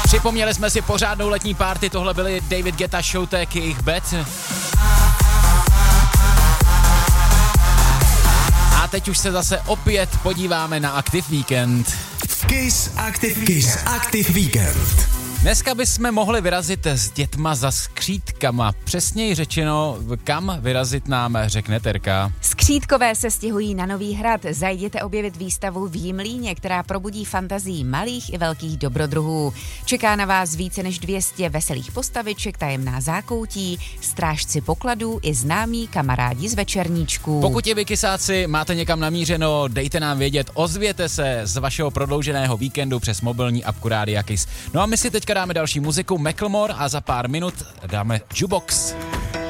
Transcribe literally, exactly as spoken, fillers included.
Připomněli jsme si pořádnou letní party, tohle byly David Guetta, Showtek, jejich Bet. A teď už se zase opět podíváme na Active Weekend. Kiss Active, Kiss Active Weekend. Dneska bychom mohli vyrazit s dětma za skřítkama. Přesněji řečeno, kam vyrazit nám řekne Terka. Skřítkové se stěhují na Nový Hrad. Zajděte objevit výstavu v Jimlíně, která probudí fantazii malých i velkých dobrodruhů. Čeká na vás více než dvě stě veselých postaviček, tajemná zákoutí, strážci pokladů i známí kamarádi z večerníčků. Pokud je vy kysáci máte někam namířeno, dejte nám vědět, ozvěte se z vašeho prodlouženého víkendu přes mobilní apku Rádia Kiss. No a my si teďka dáme další muziku Macklemore a za pár minut dáme Jukebox.